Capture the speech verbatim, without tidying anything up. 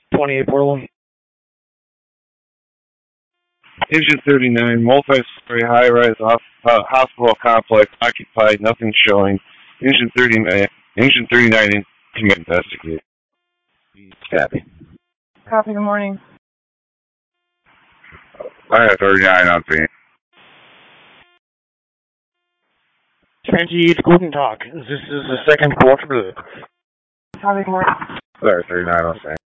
twenty-eight Portland. Engine thirty-nine, multi-story high-rise off, uh, hospital complex occupied, nothing showing. Engine thirty-nine, Engine thirty-nine in commit investigate. Copy. Copy, good morning. I have thirty-nine on scene. twenty-eight, guten Tag. This is the second quarter. Copy, good morning. Sorry, thirty-nine on scene.